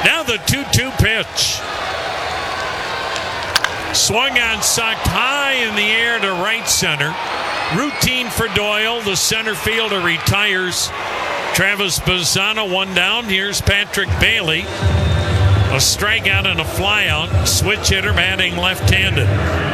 Now the 2-2 pitch. Swung on, sucked high in the air to right center. Routine for Doyle. The center fielder retires. Travis Bazzana, one down. Here's Patrick Bailey. A strikeout and a flyout. Switch hitter batting left-handed.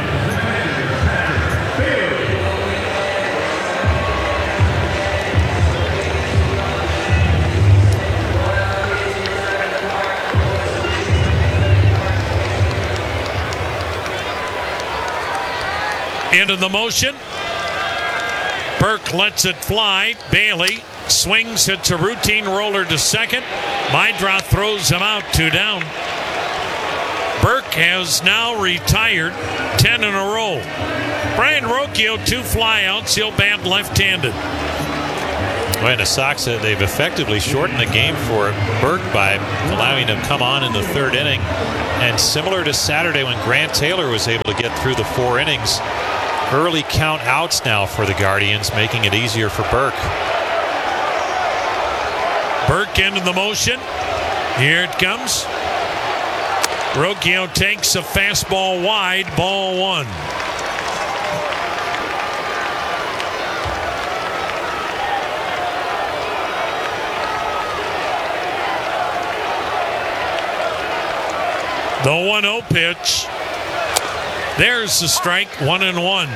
Into the motion. Burke lets it fly. Bailey swings, hits a routine roller to second. Meidroth throws him out, 2 down. Burke has now retired 10 in a row. Brian Rocchio, 2 flyouts. He'll bat left-handed. Well, and the Sox, they've effectively shortened the game for Burke by allowing him to come on in the 3rd inning. And similar to Saturday when Grant Taylor was able to get through the 4 innings, early count outs now for the Guardians, making it easier for Burke. Burke into the motion. Here it comes. Rocchio takes a fastball wide, ball 1. The 1-0 pitch. There's the strike, 1-1.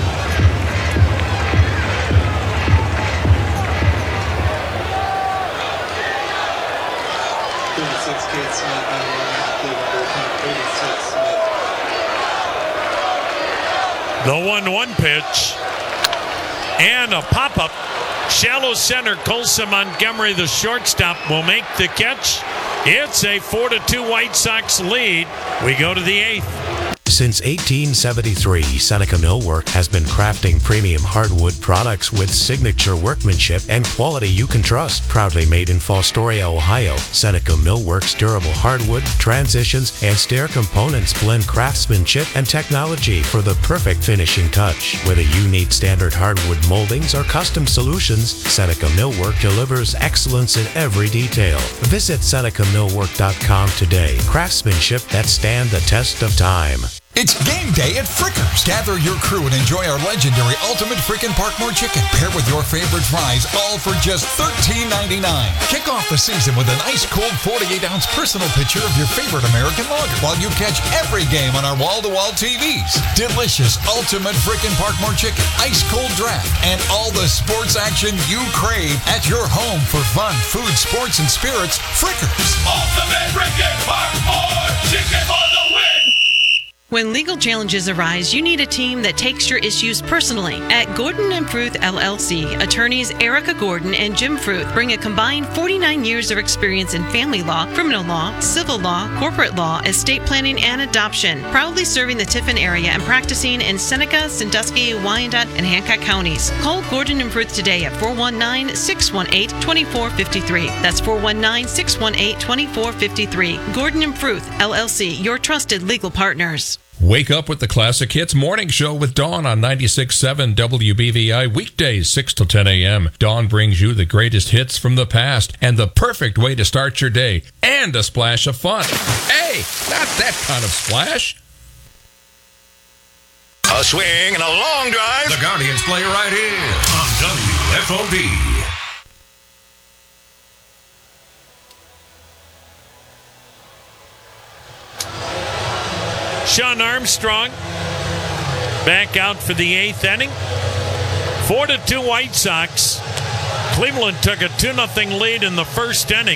The 1-1 pitch. And a pop-up. Shallow center. Colson Montgomery, the shortstop, will make the catch. It's a 4-2 White Sox lead. We go to the 8th. Since 1873, Seneca Millwork has been crafting premium hardwood products with signature workmanship and quality you can trust. Proudly made in Fostoria, Ohio, Seneca Millwork's durable hardwood, transitions, and stair components blend craftsmanship and technology for the perfect finishing touch. Whether you need standard hardwood moldings or custom solutions, Seneca Millwork delivers excellence in every detail. Visit SenecaMillwork.com today. Craftsmanship that stand the test of time. It's game day at Frickers. Gather your crew and enjoy our legendary Ultimate Frickin' Parkmore Chicken. Pair with your favorite fries, all for just $13.99. Kick off the season with an ice-cold 48-ounce personal picture of your favorite American lager while you catch every game on our wall-to-wall TVs. Delicious Ultimate Frickin' Parkmore Chicken, ice-cold draft, and all the sports action you crave at your home for fun, food, sports, and spirits. Frickers. Ultimate Frickin' Parkmore Chicken for the win! When legal challenges arise, you need a team that takes your issues personally. At Gordon & Fruth LLC, attorneys Erica Gordon and Jim Fruth bring a combined 49 years of experience in family law, criminal law, civil law, corporate law, estate planning, and adoption. Proudly serving the Tiffin area and practicing in Seneca, Sandusky, Wyandotte, and Hancock counties. Call Gordon & Fruth today at 419-618-2453. That's 419-618-2453. Gordon & Fruth LLC, your trusted legal partners. Wake up with the Classic Hits Morning Show with Dawn on 96.7 WBVI, weekdays 6 till 10 a.m. Dawn brings you the greatest hits from the past and the perfect way to start your day, and a splash of fun. Hey, not that kind of splash. A swing and a long drive. The Guardians play right here on WFOD. Sean Armstrong back out for the 8th inning. 4-2 White Sox. Cleveland took a 2-0 lead in the first inning.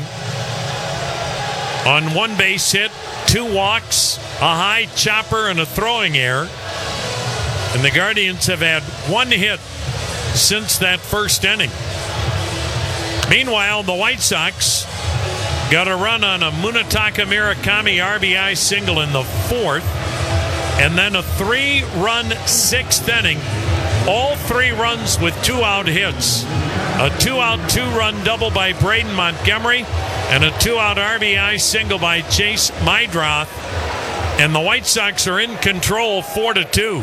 On one base hit, 2 walks, a high chopper, and a throwing error. And the Guardians have had 1 hit since that first inning. Meanwhile, the White Sox got a run on a Munetaka Murakami RBI single in the 4th, and then a 3-run 6th inning. All 3 runs with 2-out hits. A 2-out, 2-run double by Braden Montgomery, and a 2-out RBI single by Chase Meidroth. And the White Sox are in control 4-2.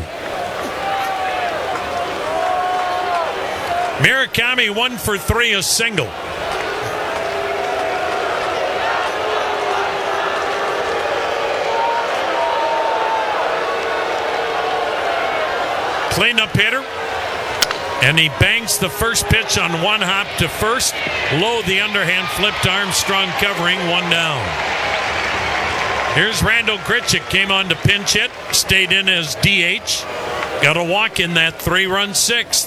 Murakami 1 for 3, a single. cleanup hitter. And he bangs the first pitch on one hop to first. Low the underhand flip to Armstrong covering, one down. Here's Randall Grichuk, came on to pinch hit, stayed in as DH. Got a walk in that 3-run sixth.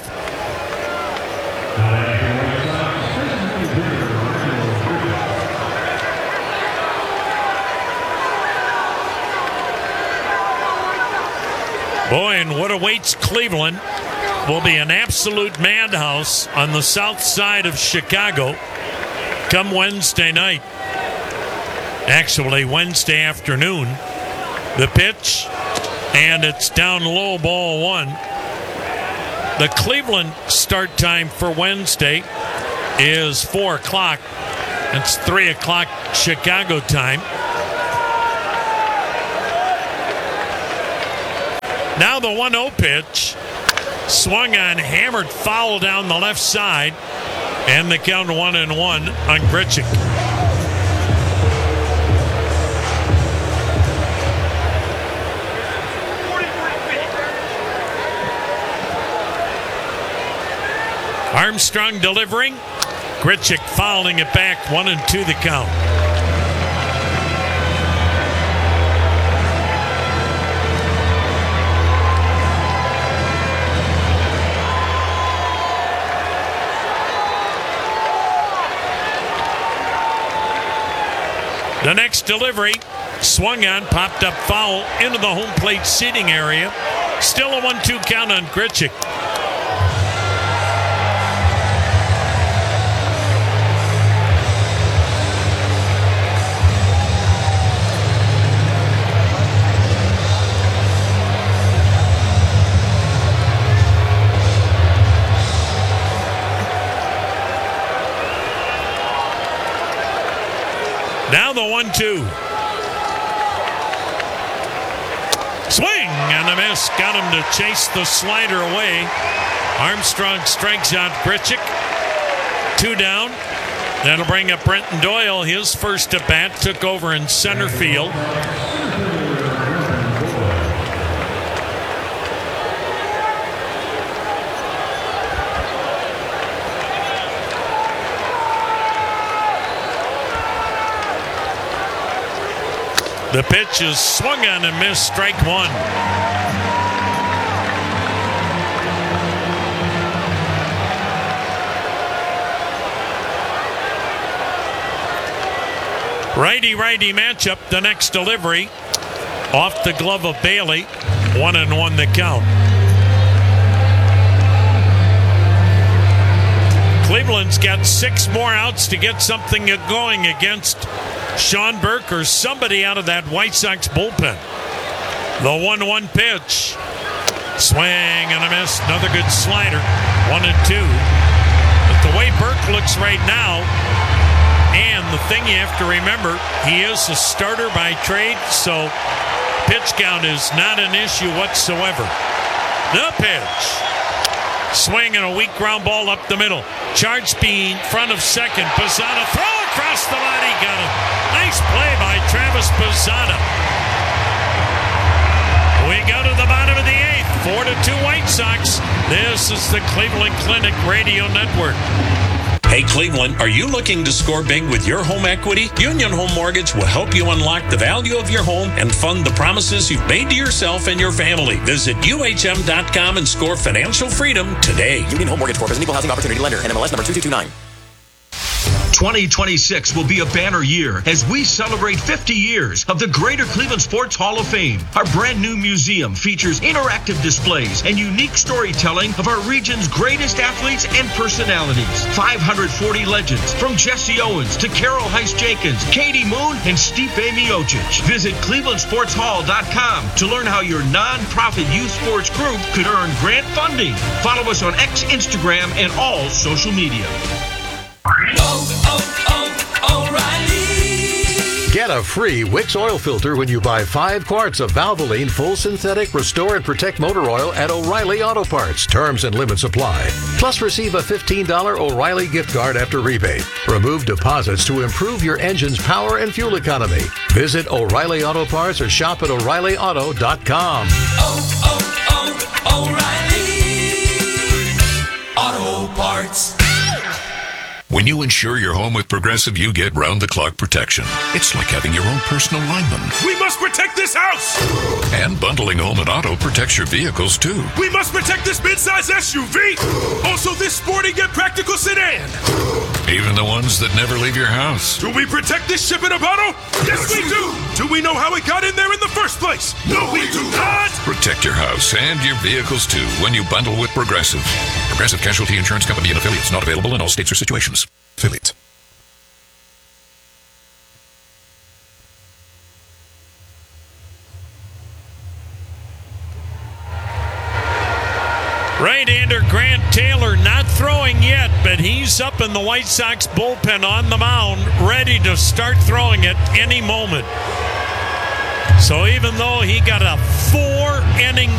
Boy, and what awaits Cleveland will be an absolute madhouse on the south side of Chicago come Wednesday night. Actually, Wednesday afternoon. The pitch, and it's down low, ball one. The Cleveland start time for Wednesday is 4 o'clock. It's 3 o'clock Chicago time. Now the 1-0 pitch. Swung on, hammered foul down the left side, and the count 1-1 on Grichuk. Armstrong delivering. Grichuk fouling it back, 1-2 the count. The next delivery, swung on, popped up foul into the home plate seating area. Still a 1-2 count on Grichuk. Now the 1-2. Swing and a miss. Got him to chase the slider away. Armstrong strikes out Grichuk. 2 down. That'll bring up Brenton Doyle. His first at bat took over in center field. The pitch is swung on and missed, strike one. Righty-righty matchup, the next delivery. Off the glove of Bailey, 1-1 the count. Cleveland's got 6 more outs to get something going against Sean Burke or somebody out of that White Sox bullpen. The 1-1 pitch. Swing and a miss. Another good slider. 1-2. But the way Burke looks right now, and the thing you have to remember, he is a starter by trade, so pitch count is not an issue whatsoever. The pitch. Swing and a weak ground ball up the middle. Charge speed, front of second. Pizzana throw across the body. Got him. Nice play by Travis Pizzana. We go to the bottom of the 8th. 4-2 White Sox. This is the Cleveland Clinic Radio Network. Hey Cleveland, are you looking to score big with your home equity? Union Home Mortgage will help you unlock the value of your home and fund the promises you've made to yourself and your family. Visit UHM.com and score financial freedom today. Union Home Mortgage Corp is an equal housing opportunity lender. NMLS number 2229. 2026 will be a banner year as we celebrate 50 years of the Greater Cleveland Sports Hall of Fame. Our brand new museum features interactive displays and unique storytelling of our region's greatest athletes and personalities. 540 legends from Jesse Owens to Carol Heiss-Jenkins, Katie Moon, and Stipe Miocic. Visit clevelandsportshall.com to learn how your nonprofit youth sports group could earn grant funding. Follow us on X, Instagram, and all social media. O'Reilly. Get a free Wix oil filter when you buy 5 quarts of Valvoline Full Synthetic Restore and Protect Motor Oil at O'Reilly Auto Parts. Terms and limits apply. Plus, receive a $15 O'Reilly gift card after rebate. Remove deposits to improve your engine's power and fuel economy. Visit O'Reilly Auto Parts or shop at O'ReillyAuto.com. O'Reilly. Sports. When you insure your home with Progressive, you get round-the-clock protection. It's like having your own personal lineman. We must protect this house! And bundling home and auto protects your vehicles, too. We must protect this midsize SUV! Also this sporty yet practical sedan! Even the ones that never leave your house. Do we protect this ship in a bottle? Yes, we do! Do we know how it got in there in the first place? No, we do not! Protect your house and your vehicles, too, when you bundle with Progressive. Progressive Casualty Insurance Company and affiliates. Not available in all states or situations. Affiliates. Right-hander Grant Taylor not throwing yet, but he's up in the White Sox bullpen on the mound, ready to start throwing at any moment. So even though he got a 4-inning